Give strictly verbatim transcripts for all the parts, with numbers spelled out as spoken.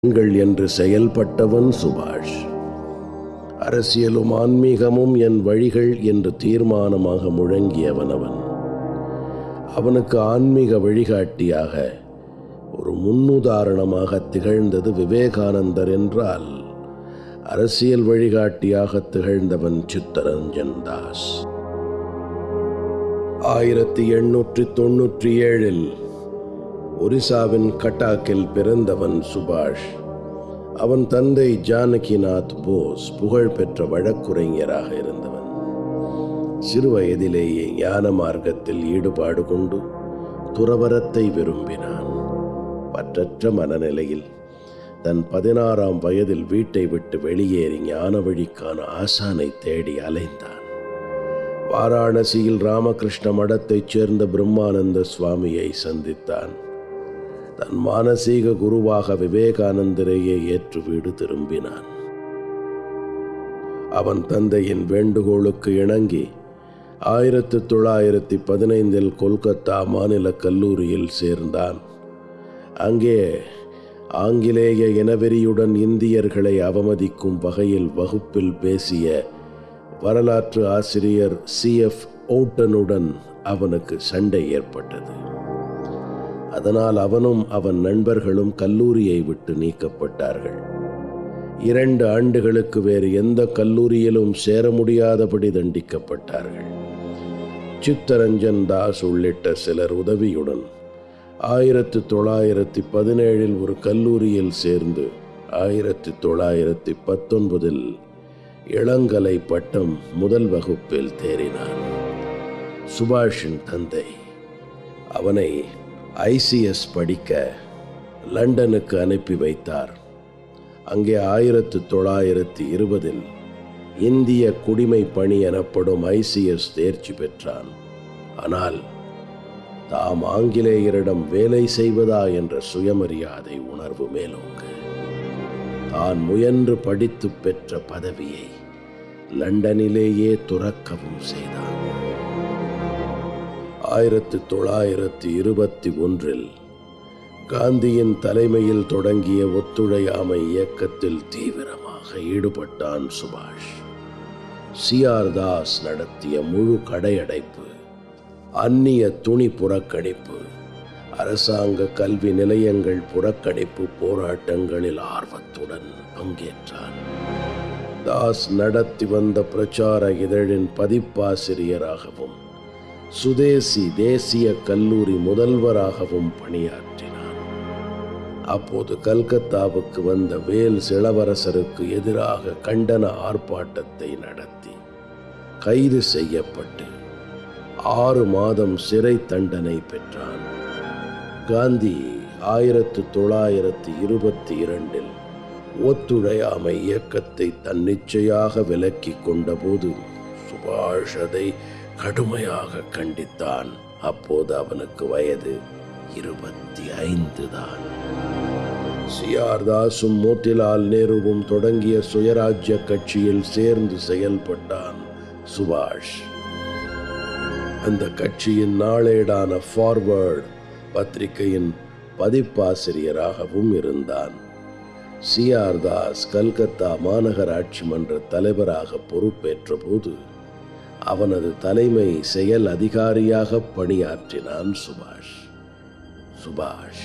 பெண்கள் என்று செயல்பட்டவன் சுபாஷ். அரசியலும் ஆன்மீகமும் என் வழிகள் என்று தீர்மானமாக முழங்கியவன் அவன். அவனுக்கு ஆன்மீக வழிகாட்டியாக ஒரு முன்னுதாரணமாக திகழ்ந்தது விவேகானந்தர் என்றால், அரசியல் வழிகாட்டியாக திகழ்ந்தவன் சித்தரஞ்சன் தாஸ். ஆயிரத்தி எண்ணூற்றி தொன்னூற்றி ஏழில் ஒரிசாவின் கட்டாக்கில் பிறந்தவன் சுபாஷ். அவன் தந்தை ஜானகிநாத் போஸ் புகழ்பெற்ற வழக்குரைஞராக இருந்தவன். சிறுவயதிலேயே ஞான மார்க்கத்தில் ஈடுபாடு கொண்டு துறவரத்தை விரும்பினான். பற்றற்ற மனநிலையில் தன் பதினாறாம் வயதில் வீட்டை விட்டு வெளியேறி ஞான வழிக்கான ஆசானை தேடி அலைந்தான். வாராணசியில் ராமகிருஷ்ண மடத்தைச் சேர்ந்த பிரம்மானந்த சுவாமியை சந்தித்தான். தன் மானசீக குருவாக விவேகானந்தரையே ஏற்று வீடு திரும்பினான். அவன் தந்தையின் வேண்டுகோளுக்கு இணங்கி ஆயிரத்தி தொள்ளாயிரத்தி பதினைந்தில் கொல்கத்தா மாநில கல்லூரியில் சேர்ந்தான். அங்கே ஆங்கிலேய இனவெறியுடன் இந்தியர்களை அவமதிக்கும் வகையில் வகுப்பில் பேசிய வரலாற்று ஆசிரியர் சி எஃப் ஓட்டனுடன் அவனுக்கு சண்டை ஏற்பட்டது. அதனால் அவனும் அவன் நண்பர்களும் கல்லூரியை விட்டு நீக்கப்பட்டார்கள். இரண்டு ஆண்டுகளுக்கு வேறு எந்த கல்லூரியிலும் சேர முடியாதபடி தண்டிக்கப்பட்டார்கள். சித்தரஞ்சன் தாஸ் உள்ளிட்ட சிலர் உதவியுடன் ஆயிரத்தி தொள்ளாயிரத்தி பதினேழில் ஒரு கல்லூரியில் சேர்ந்து ஆயிரத்தி தொள்ளாயிரத்தி பத்தொன்பதில் இளங்கலை பட்டம் முதல் வகுப்பில் தேறினான். சுபாஷின் தந்தை அவனை ஐ சி எஸ் படிக்க லண்டனுக்கு அனுப்பி வைத்தார். அங்கே ஆயிரத்தி தொள்ளாயிரத்தி இருபதில் இந்திய குடிமை பணி எனப்படும் ஐ சி எஸ் தேர்ச்சி பெற்றான். ஆனால் தாம் ஆங்கிலேயரிடம் வேலை செய்வதா என்ற சுயமரியாதை உணர்வு மேலோங்க தான் முயன்று படித்து பெற்ற பதவியை லண்டனிலேயே துறக்கவும் செய்தான். ஆயிரத்தி தொள்ளாயிரத்தி இருபத்தி ஒன்றில் காந்தியின் தலைமையில் தொடங்கிய ஒத்துழையாமை இயக்கத்தில் தீவிரமாக ஈடுபட்டான் சுபாஷ். சி ஆர் தாஸ் நடத்திய முழு கடையடைப்பு, அந்நிய துணி புறக்கணிப்பு, அரசாங்க கல்வி நிலையங்கள் புறக்கணிப்பு போராட்டங்களில் ஆர்வத்துடன் பங்கேற்றான். தாஸ் நடத்தி வந்த பிரச்சார இதழின் பதிப்பாசிரியராகவும் சுதேசி தேசிய கல்லூரி முதல்வராகவும் பணியாற்றினார். அப்போது கல்கத்தாவுக்கு வந்த வேல்ஸ் இளவரசருக்கு எதிராக கண்டன ஆர்ப்பாட்டத்தை நடத்தி கைது செய்யப்பட்டு ஆறு மாதம் சிறை தண்டனை பெற்றான். காந்தி ஆயிரத்தி தொள்ளாயிரத்தி இருபத்தி இரண்டில் ஒத்துழையாமை இயக்கத்தை தன்னிச்சையாக விலக்கிக் கொண்டபோது சுபாஷ் அதை கடுமையாக கண்டித்தான். அப்போது அவனுக்கு வயது இருபத்தி ஐந்து தான். சி ஆர் தாஸும் மோத்திலால் நேருவும் தொடங்கிய சுயராஜ்ய கட்சியில் சேர்ந்து செயல்பட்டான் சுபாஷ். அந்த கட்சியின் நாளேடான ஃபார்வர்ட் பத்திரிகையின் பதிப்பாசிரியராகவும் இருந்தான். சி ஆர் தாஸ் கல்கத்தா மாநகராட்சி மன்ற தலைவராக பொறுப்பேற்ற போது அவனது தலைமை செயல் அதிகாரியாக பணியாற்றினான் சுபாஷ். சுபாஷ்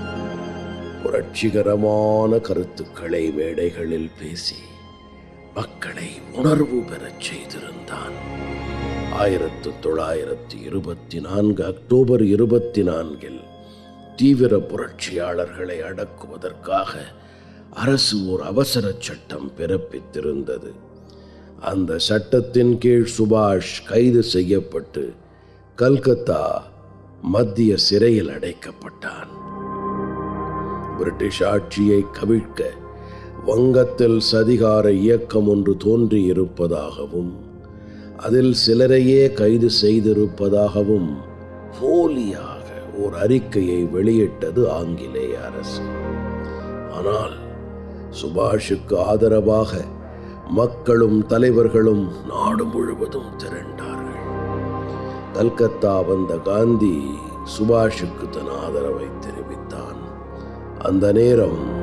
புரட்சிகரமான கருத்துக்களை மேடைகளில் பேசி மக்களை உணர்வு பெறச் செய்திருந்தான். ஆயிரத்தி தொள்ளாயிரத்தி இருபத்தி நான்கு அக்டோபர் இருபத்தி நான்கில் தீவிர புரட்சியாளர்களை அடக்குவதற்காக அரசு ஓர் அவசர சட்டம் பிறப்பித்திருந்தது. அந்த சட்டத்தின் கீழ் சுபாஷ் கைது செய்யப்பட்டு கல்கத்தா மத்திய சிறையில் அடைக்கப்பட்டான். பிரிட்டிஷ் ஆட்சியை கவிழ்க்க வங்கத்தில் சதிகார இயக்கம் ஒன்று தோன்றியிருப்பதாகவும் அதில் சிலரையே கைது செய்திருப்பதாகவும் போலியாக ஓர் அறிக்கையை வெளியிட்டது ஆங்கிலேய அரசு. ஆனால் சுபாஷுக்கு ஆதரவாக மக்களும் தலைவர்களும் நாடு முழுவதும் திரண்டார்கள். கல்கத்தா வந்த காந்தி சுபாஷுக்கு தன் ஆதரவை தெரிவித்தான். அந்த நேரம்